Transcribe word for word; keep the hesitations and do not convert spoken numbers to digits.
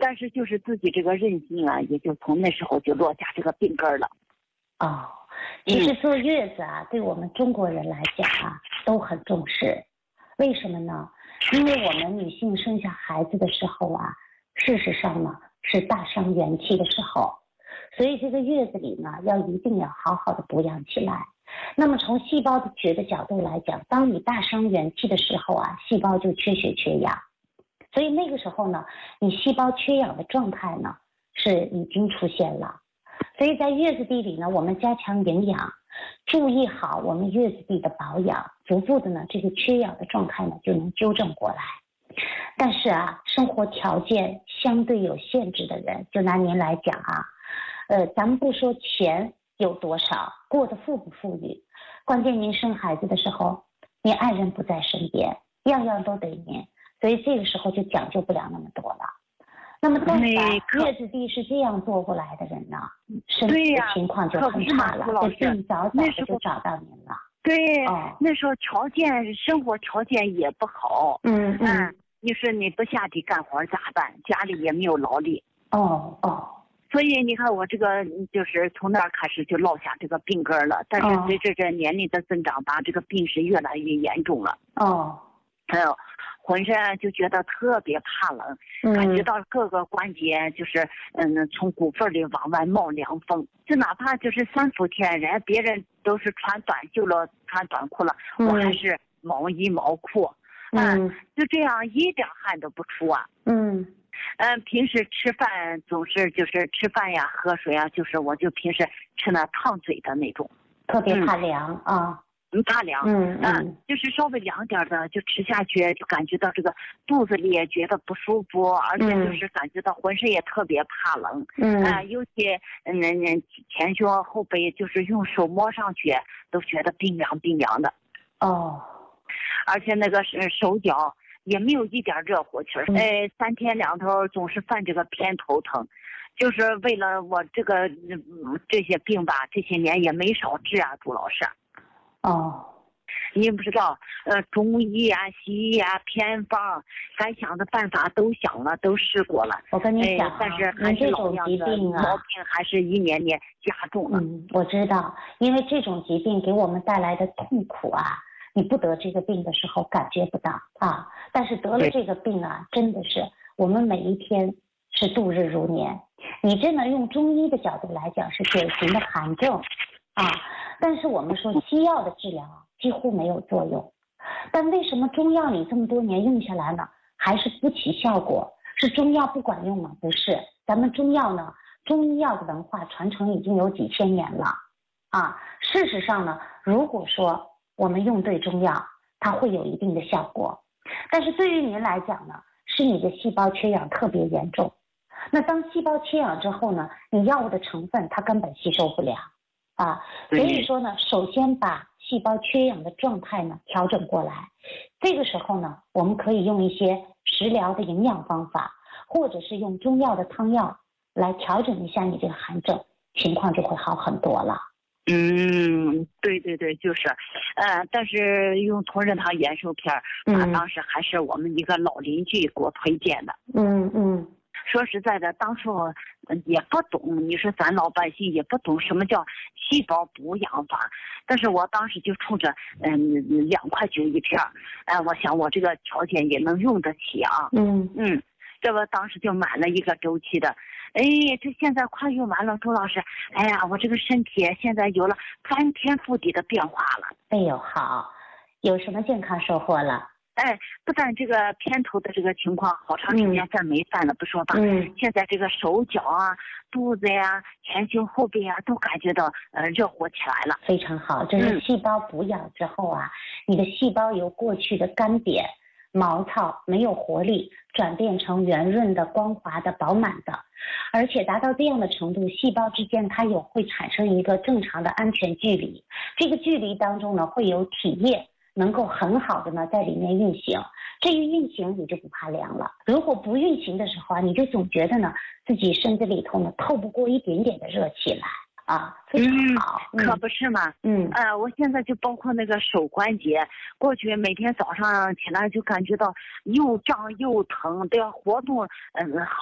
但是就是自己这个韧性啊，也就从那时候就落下这个病根了。 哦，其实坐月子啊，嗯、对我们中国人来讲啊，都很重视。为什么呢？因为我们女性生下孩子的时候啊，事实上呢是大伤元气的时候，所以这个月子里呢，要一定要好好的补养起来。那么从细胞学的角度来讲，当你大伤元气的时候啊，细胞就缺血缺氧，所以那个时候呢，你细胞缺氧的状态呢是已经出现了。所以在月子地里呢，我们加强营养，注意好我们月子地的保养，逐步的呢，这个缺氧的状态呢就能纠正过来。但是啊，生活条件相对有限制的人，就拿您来讲啊，呃，咱们不说钱有多少，过得富不富裕，关键您生孩子的时候，您爱人不在身边，样样都得您，所以这个时候就讲究不了那么多了。那么但是月子地是这样做过来的人呢，身体的情况就很差了，就尽早早的就找到您了。 对、哦，那时候条件生活条件也不好， 嗯嗯、啊， 你说你不下地干活咋办？家里也没有劳力。 哦哦。 所以你看我这个就是从那儿开始就落下这个病根了，但是随着这年龄的增长吧，这个病是越来越严重了。 哦， 还有浑身就觉得特别怕冷，嗯、感觉到各个关节就是嗯从骨缝里往外冒凉风，就哪怕就是三伏天，人家别人都是穿短袖了穿短裤了，嗯、我还是毛衣毛裤，嗯，就这样一点汗都不出啊。 嗯。 嗯，平时吃饭总是就是吃饭呀、喝水啊，就是我就平时吃那烫嘴的那种， 特别怕凉、嗯、啊， 嗯，怕凉， 嗯嗯、 啊，就是稍微凉点的就吃下去，就感觉到这个肚子里也觉得不舒服，而且就是感觉到浑身也特别怕冷， 嗯啊，尤其嗯嗯前胸后背就是用手摸上去都觉得冰凉冰凉的， 哦， 而且那个是手脚。也没有一点热乎气儿，哎，三天两头总是犯这个偏头疼，就是为了我这个、嗯、这些病吧，这些年也没少治啊，朱老师。 哦， 你不知道，呃，中医啊、西医啊、偏方，该想的办法都想了，都试过了。 我跟你讲、 哎，但是还是老样子，毛病还是一年年加重了。 嗯，我知道，因为这种疾病给我们带来的痛苦啊。你不得这个病的时候感觉不到啊，但是得了这个病啊，真的是我们每一天是度日如年。你真的用中医的角度来讲是典型的寒症啊，但是我们说西药的治疗几乎没有作用，但为什么中药你这么多年用下来呢，还是不起效果？是中药不管用吗？不是，咱们中药呢，中医药的文化传承已经有几千年了啊。事实上呢，如果说我们用对中药，它会有一定的效果。但是对于您来讲呢，是你的细胞缺氧特别严重。那当细胞缺氧之后呢，你药物的成分它根本吸收不了啊。所以说呢，首先把细胞缺氧的状态呢调整过来。这个时候呢，我们可以用一些食疗的营养方法，或者是用中药的汤药来调整一下你这个寒症，情况就会好很多了。 嗯，对对对，就是，呃，但是用同仁堂延寿片，他当时还是我们一个老邻居给我推荐的。 嗯嗯， 说实在的，当初也不懂，你说咱老百姓也不懂什么叫细胞补养法，但是我当时就冲着嗯两块九一片，哎、呃，我想我这个条件也能用得起啊。 嗯嗯，这不当时就买了一个周期的。哎，这现在快用完了，周老师。哎呀，我这个身体现在有了翻天覆地的变化了。 哎呦，好，有什么健康收获了？ 哎，不但这个偏头的这个情况好长时间再没犯了，不说吧。 嗯。 现在这个手脚啊、肚子呀、前胸后背啊，都感觉到呃热乎起来了。 非常好，这是细胞补养之后啊，嗯、你的细胞由过去的干瘪、毛糙、没有活力，转变成圆润的、光滑的、饱满的。而且达到这样的程度，细胞之间它有会产生一个正常的安全距离，这个距离当中呢，会有体液能够很好的呢在里面运行，这一运行你就不怕凉了。如果不运行的时候啊，你就总觉得呢自己身子里头呢透不过一点点的热气来啊，非常好。 嗯，可不是嘛。 嗯， 呃，我现在就包括那个手关节，过去每天早上起来就感觉到又胀又疼，都要活动，嗯、呃。